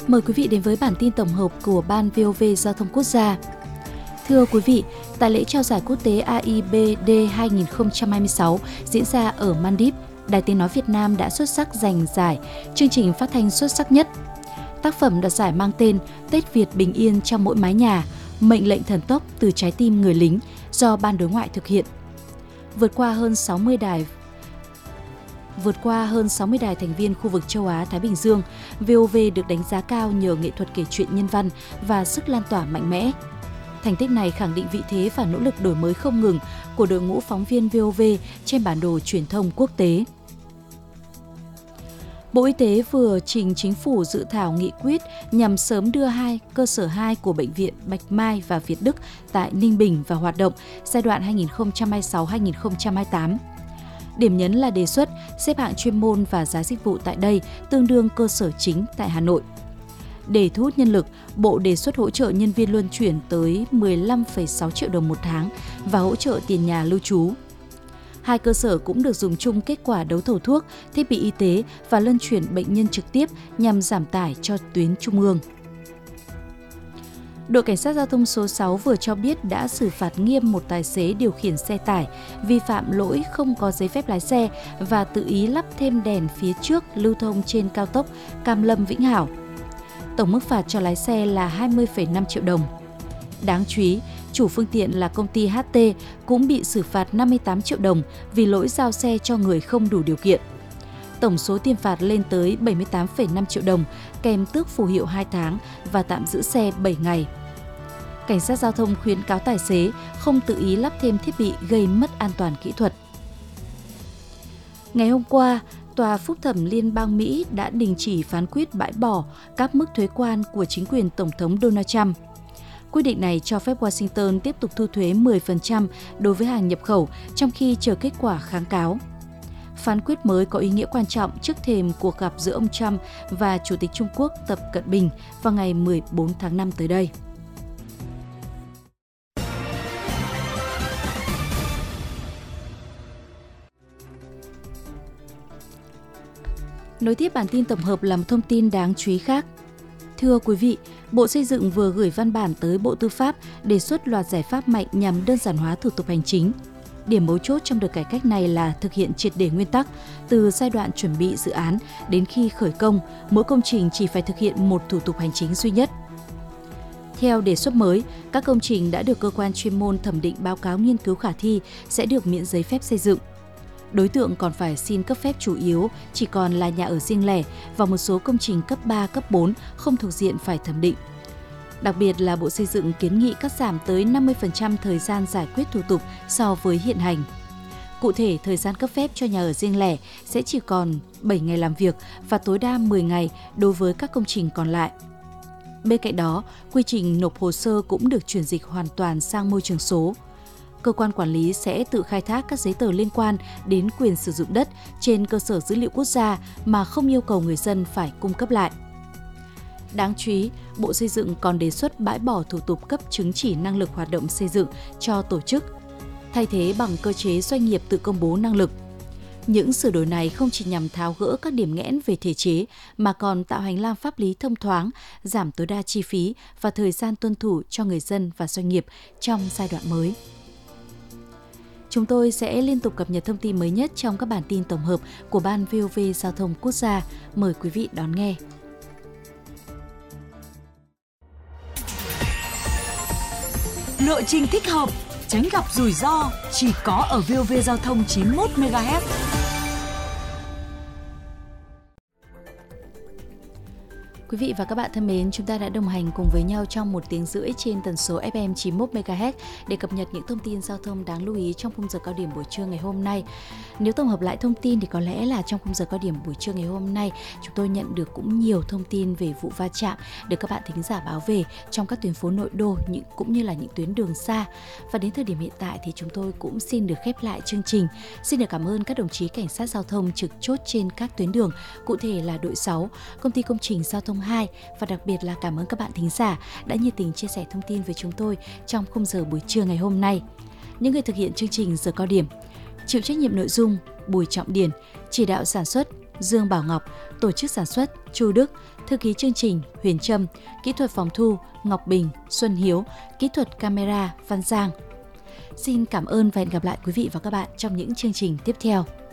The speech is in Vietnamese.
Mời quý vị đến với bản tin tổng hợp của Ban VOV Giao thông Quốc gia. Thưa quý vị, tại lễ trao giải quốc tế AIBD 2026 diễn ra ở Maldives, Đài Tiếng nói Việt Nam đã xuất sắc giành giải chương trình phát thanh xuất sắc nhất. Tác phẩm đoạt giải mang tên Tết Việt bình yên trong mỗi mái nhà, mệnh lệnh thần tốc từ trái tim người lính do Ban Đối ngoại thực hiện. Vượt qua hơn 60 đài thành viên khu vực châu Á-Thái Bình Dương, VOV được đánh giá cao nhờ nghệ thuật kể chuyện nhân văn và sức lan tỏa mạnh mẽ. Thành tích này khẳng định vị thế và nỗ lực đổi mới không ngừng của đội ngũ phóng viên VOV trên bản đồ truyền thông quốc tế. Bộ Y tế vừa trình Chính phủ dự thảo nghị quyết nhằm sớm đưa cơ sở 2 của Bệnh viện Bạch Mai và Việt Đức tại Ninh Bình vào hoạt động giai đoạn 2026-2028. Điểm nhấn là đề xuất xếp hạng chuyên môn và giá dịch vụ tại đây tương đương cơ sở chính tại Hà Nội. Để thu hút nhân lực, Bộ đề xuất hỗ trợ nhân viên luân chuyển tới 15,6 triệu đồng một tháng và hỗ trợ tiền nhà lưu trú. Hai cơ sở cũng được dùng chung kết quả đấu thầu thuốc, thiết bị y tế và luân chuyển bệnh nhân trực tiếp nhằm giảm tải cho tuyến trung ương. Đội Cảnh sát Giao thông số 6 vừa cho biết đã xử phạt nghiêm một tài xế điều khiển xe tải vi phạm lỗi không có giấy phép lái xe và tự ý lắp thêm đèn phía trước lưu thông trên cao tốc Cam Lâm - Vĩnh Hảo. Tổng mức phạt cho lái xe là 20,5 triệu đồng. Đáng chú ý, chủ phương tiện là công ty HT cũng bị xử phạt 58 triệu đồng vì lỗi giao xe cho người không đủ điều kiện. Tổng số tiền phạt lên tới 78,5 triệu đồng, kèm tước phù hiệu 2 tháng và tạm giữ xe 7 ngày. Cảnh sát giao thông khuyến cáo tài xế không tự ý lắp thêm thiết bị gây mất an toàn kỹ thuật. Ngày hôm qua, Tòa Phúc thẩm Liên bang Mỹ đã đình chỉ phán quyết bãi bỏ các mức thuế quan của chính quyền Tổng thống Donald Trump. Quyết định này cho phép Washington tiếp tục thu thuế 10% đối với hàng nhập khẩu trong khi chờ kết quả kháng cáo. Phán quyết mới có ý nghĩa quan trọng trước thềm cuộc gặp giữa ông Trump và Chủ tịch Trung Quốc Tập Cận Bình vào ngày 14 tháng 5 tới đây. Nối tiếp bản tin tổng hợp là một thông tin đáng chú ý khác. Thưa quý vị, Bộ Xây dựng vừa gửi văn bản tới Bộ Tư pháp đề xuất loạt giải pháp mạnh nhằm đơn giản hóa thủ tục hành chính. Điểm mấu chốt trong đợt cải cách này là thực hiện triệt để nguyên tắc từ giai đoạn chuẩn bị dự án đến khi khởi công, mỗi công trình chỉ phải thực hiện một thủ tục hành chính duy nhất. Theo đề xuất mới, các công trình đã được cơ quan chuyên môn thẩm định báo cáo nghiên cứu khả thi sẽ được miễn giấy phép xây dựng. Đối tượng còn phải xin cấp phép chủ yếu chỉ còn là nhà ở riêng lẻ và một số công trình cấp 3, cấp 4 không thuộc diện phải thẩm định. Đặc biệt là Bộ Xây dựng kiến nghị cắt giảm tới 50% thời gian giải quyết thủ tục so với hiện hành. Cụ thể, thời gian cấp phép cho nhà ở riêng lẻ sẽ chỉ còn 7 ngày làm việc và tối đa 10 ngày đối với các công trình còn lại. Bên cạnh đó, quy trình nộp hồ sơ cũng được chuyển dịch hoàn toàn sang môi trường số. Cơ quan quản lý sẽ tự khai thác các giấy tờ liên quan đến quyền sử dụng đất trên cơ sở dữ liệu quốc gia mà không yêu cầu người dân phải cung cấp lại. Đáng chú ý, Bộ Xây dựng còn đề xuất bãi bỏ thủ tục cấp chứng chỉ năng lực hoạt động xây dựng cho tổ chức, thay thế bằng cơ chế doanh nghiệp tự công bố năng lực. Những sửa đổi này không chỉ nhằm tháo gỡ các điểm nghẽn về thể chế mà còn tạo hành lang pháp lý thông thoáng, giảm tối đa chi phí và thời gian tuân thủ cho người dân và doanh nghiệp trong giai đoạn mới. Chúng tôi sẽ liên tục cập nhật thông tin mới nhất trong các bản tin tổng hợp của Ban VOV Giao thông Quốc gia. Mời quý vị đón nghe. Lộ trình thích hợp, tránh gặp rủi ro chỉ có ở VOV Giao thông 91 MHz. Quý vị và các bạn thân mến, chúng ta đã đồng hành cùng với nhau trong 1 tiếng rưỡi trên tần số FM 91 MHz để cập nhật những thông tin giao thông đáng lưu ý trong khung giờ cao điểm buổi trưa ngày hôm nay. Nếu tổng hợp lại thông tin thì có lẽ là trong khung giờ cao điểm buổi trưa ngày hôm nay, chúng tôi nhận được cũng nhiều thông tin về vụ va chạm được các bạn thính giả báo về trong các tuyến phố nội đô cũng như là những tuyến đường xa. Và đến thời điểm hiện tại thì chúng tôi cũng xin được khép lại chương trình. Xin được cảm ơn các đồng chí cảnh sát giao thông trực chốt trên các tuyến đường, cụ thể là đội 6, công ty công trình giao thông 2 và đặc biệt là cảm ơn các bạn thính giả đã nhiệt tình chia sẻ thông tin với chúng tôi trong khung giờ buổi trưa ngày hôm nay. Những người thực hiện chương trình giờ cao điểm: chịu trách nhiệm nội dung Bùi Trọng Điển, chỉ đạo sản xuất Dương Bảo Ngọc, tổ chức sản xuất Chu Đức, thư ký chương trình Huyền Trâm, kỹ thuật phòng thu Ngọc Bình, Xuân Hiếu, kỹ thuật camera Văn Giang. Xin cảm ơn và hẹn gặp lại quý vị và các bạn trong những chương trình tiếp theo.